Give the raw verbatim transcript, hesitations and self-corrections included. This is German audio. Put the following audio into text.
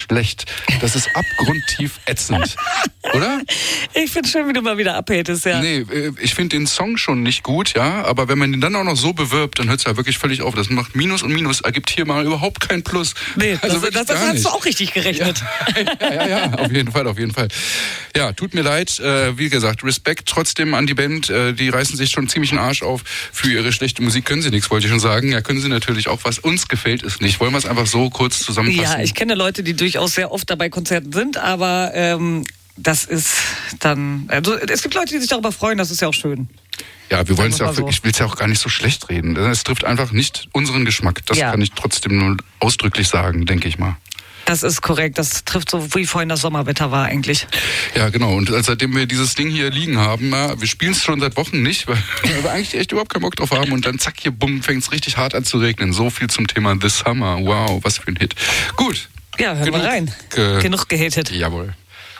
schlecht. Das ist abgrundtief ätzend. Oder? Ich finde schön, wie du mal wieder abhatest, ja. Nee, ich finde den Song schon nicht gut, ja, aber wenn man den dann auch noch so bewirbt, dann hört es ja wirklich völlig auf. Das macht Minus und Minus, ergibt hier mal überhaupt keinen Plus. Nee, also das, das, das hast du auch richtig gerechnet. Ja, ja, ja, auf jeden Fall, auf jeden Fall. Ja, tut mir leid, äh, wie gesagt, Respekt trotzdem an die Band, äh, die reißen sich schon ziemlich den Arsch auf. Für ihre schlechte Musik können sie nichts, wollte ich schon sagen. Ja, können sie natürlich auch, was uns gefällt, ist nicht. Wollen wir es einfach so kurz zusammenfassen? Ja, ich kenne Leute, die durchaus sehr oft dabei Konzerten sind, aber ähm, das ist dann, also es gibt Leute, die sich darüber freuen, das ist ja auch schön. Ja, wir wollen es ja auch, so. ich will es ja auch gar nicht so schlecht reden. Es trifft einfach nicht unseren Geschmack. Das ja. kann ich trotzdem nur ausdrücklich sagen, denke ich mal. Das ist korrekt, das trifft so, wie vorhin das Sommerwetter war eigentlich. Ja, genau. Und seitdem wir dieses Ding hier liegen haben, na, wir spielen es schon seit Wochen nicht, weil wir eigentlich echt überhaupt keinen Bock drauf haben. Und dann zack, hier, bumm, fängt es richtig hart an zu regnen. So viel zum Thema The Summer. Wow, was für ein Hit. Gut. Ja, hören Genug wir rein. Ge- Genug gehatet. Jawohl.